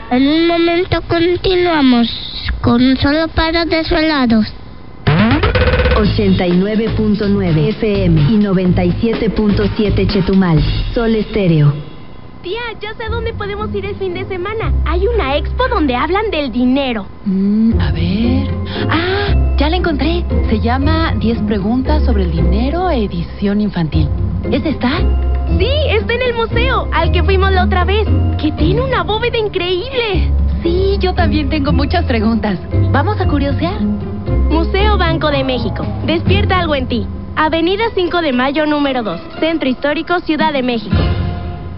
En un momento continuamos con Solo para Desvelados. 89.9 FM y 97.7 Chetumal. Sol Estéreo. Tía, ya sé dónde podemos ir el fin de semana. Hay una expo donde hablan del dinero. A ver... ¡Ah! Ya la encontré. Se llama 10 preguntas sobre el dinero, edición infantil. ¿Esa está? Sí, está en el museo, al que fuimos la otra vez, que tiene una bóveda increíble. Sí, yo también tengo muchas preguntas. ¿Vamos a curiosear? Museo Banco de México. Despierta algo en ti. Avenida 5 de Mayo, número 2. Centro Histórico, Ciudad de México.